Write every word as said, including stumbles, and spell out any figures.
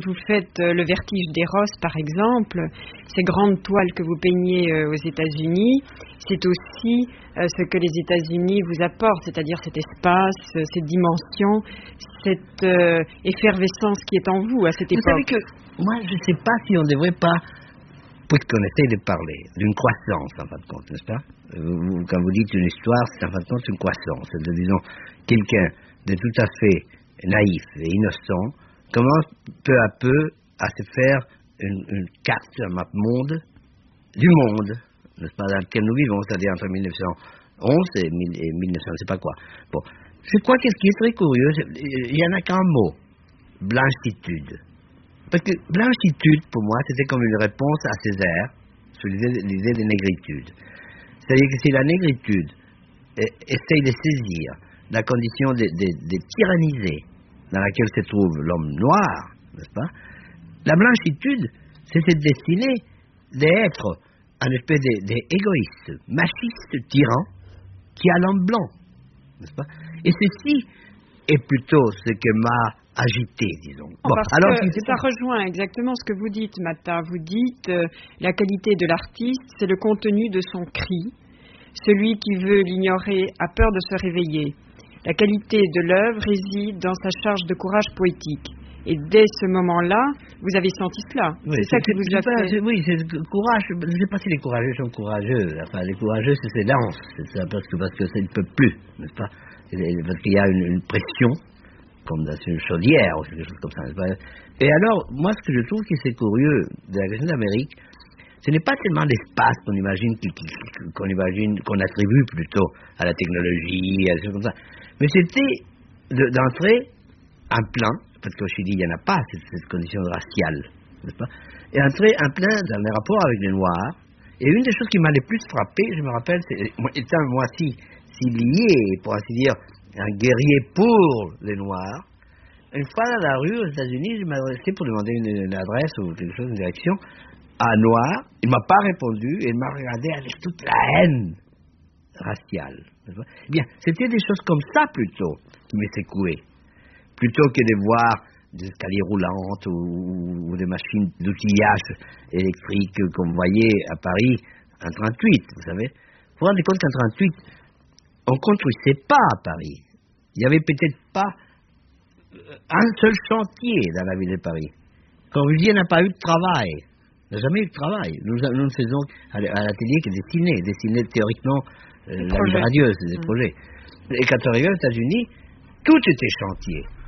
Vous faites euh, le vertige des Rosses, par exemple, ces grandes toiles que vous peignez euh, aux États-Unis, c'est aussi euh, ce que les États-Unis vous apportent, c'est-à-dire cet espace, euh, cette dimension, cette euh, effervescence qui est en vous à cette vous époque. Vous savez que moi, je ne sais pas si on ne devrait pas, puisqu'on essaie de parler d'une croissance, en fin de compte, n'est-ce pas? vous, Quand vous dites une histoire, c'est en fin de compte une croissance. C'est, disons, quelqu'un de tout à fait naïf et innocent commence peu à peu à se faire une, une carte, un map monde du monde, n'est-ce pas, dans lequel nous vivons, c'est-à-dire entre mille neuf cent onze et, mille neuf cents, je ne sais pas quoi. Bon, je crois que ce qui est très curieux, il y en a qu'un mot, blanchitude. Parce que blanchitude, pour moi, c'était comme une réponse à Césaire sur l'idée, l'idée de négritude. C'est-à-dire que si la négritude essaye de saisir la condition de, de, de tyranniser dans laquelle se trouve l'homme noir, n'est-ce pas? La blanchitude, c'est cette destinée d'être un espèce d'égoïste, machiste, tyran, qui a l'homme blanc, n'est-ce pas? Et ceci est plutôt ce que m'a agité, disons. Bon, parce alors, que ça rejoint exactement ce que vous dites, Mata. Vous dites euh, la qualité de l'artiste, c'est le contenu de son cri. Celui qui veut l'ignorer a peur de se réveiller. La qualité de l'œuvre réside dans sa charge de courage poétique. Et dès ce moment-là, vous avez senti cela. Oui, c'est, c'est ça qui vous a fait... C'est, oui, c'est le courage. Je ne sais pas si les courageux sont courageux. Enfin, les courageux, c'est ces lances. C'est ça, parce que, parce que ça ne peut plus, n'est-ce pas? Parce qu'il y a une, une pression, comme dans une chaudière ou quelque chose comme ça, n'est-ce pas? Et alors, moi, ce que je trouve qui c'est curieux de la question d'Amérique, ce n'est pas tellement l'espace qu'on imagine, qu'on imagine, qu'on attribue plutôt à la technologie, à des choses comme ça. Mais c'était de, d'entrer en plein, parce qu'au Chili, il n'y en a pas cette, cette condition raciale, n'est-ce pas? Et entrer en plein dans les rapports avec les Noirs. Et une des choses qui m'a le plus frappé, je me rappelle, c'est, étant moi si, si lié, pour ainsi dire, un guerrier pour les Noirs, une fois dans la rue aux États-Unis, je m'adressais pour demander une, une adresse ou quelque chose, une direction, à un Noir. Il ne m'a pas répondu et il m'a regardé avec toute la haine raciale. Eh bien, c'était des choses comme ça plutôt qui me secouaient, plutôt que de voir des escaliers roulantes ou, ou des machines d'outillage électrique qu'on voyait à Paris en trente-huit, vous savez. Vous vous rendez compte qu'en trente-huit, on ne construisait pas à Paris. Il n'y avait peut-être pas un seul chantier dans la ville de Paris. Corbusier n'a pas eu de travail. Il n'a jamais eu de travail. Nous, nous ne faisons à l'atelier que dessiner, dessiner théoriquement euh, la vie radieuse, des mmh. projets. Et quand on arrivait aux États-Unis, tout était chantier.